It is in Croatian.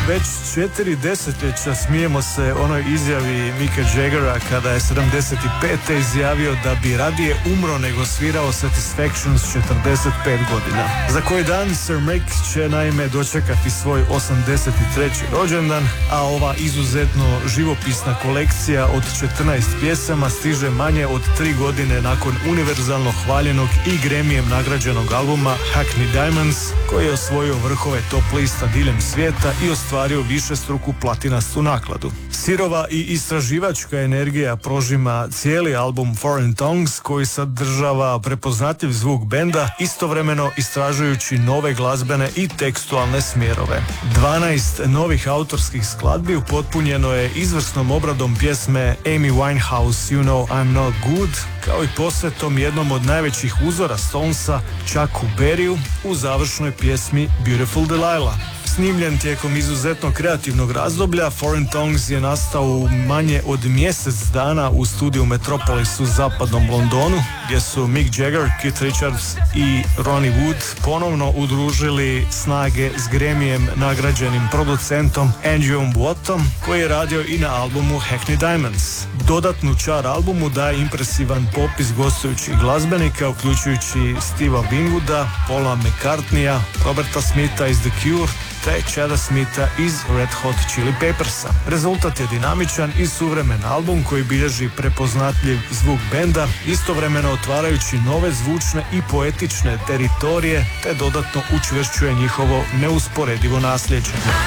Već 4 desetljeća smijemo se onoj izjavi Micka Jaggera kada je 75. izjavio da bi radije umro nego svirao Satisfaction s 45 godina. Za koji dan Sir Mick će naime dočekati svoj 83. rođendan, a ova izuzetno živopisna kolekcija od 14 pjesama stiže manje od 3 godine nakon univerzalno hvaljenog i Grammyjem nagrađenog albuma Hackney Diamonds, koji je osvojio vrhove top lista diljem svijeta i ostvario višestruku platinastu nakladu. Sirova i istraživačka energija prožima cijeli album Foreign Tongues, koji sadržava prepoznatljiv zvuk benda, istovremeno istražujući nove glazbene i tekstualne smjerove. 12 novih autorskih skladbi upotpunjeno je izvrsnom obradom pjesme Amy Winehouse You Know I'm Not Good, kao i posvetom jednom od najvećih uzora Stonesa, Chucku Berryu, u završnoj pjesmi Beautiful Delilah. Snimljen tijekom izuzetno kreativnog razdoblja, Foreign Tongues je nastao u manje od mjesec dana u studiju Metropolis u zapadnom Londonu, gdje su Mick Jagger, Keith Richards i Ronnie Wood ponovno udružili snage s Grammyjem nagrađenim producentom Andrewom Wattom, koji je radio i na albumu Hackney Diamonds. Dodatnu čar albumu daje impresivan popis gostujućih glazbenika, uključujući Stevea Wingwooda, Paula McCartneya, Roberta Smitha iz The Cure, te Chada Smitha iz Red Hot Chili Peppersa. Rezultat je dinamičan i suvremen album koji bilježi prepoznatljiv zvuk benda, istovremeno otvarajući nove zvučne i poetične teritorije, te dodatno učvršćuje njihovo neusporedivo nasljeđe.